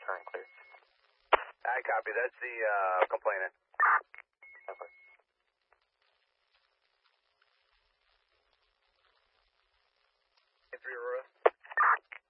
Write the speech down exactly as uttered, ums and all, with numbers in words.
turn clear. I copy. That's the uh, complainant.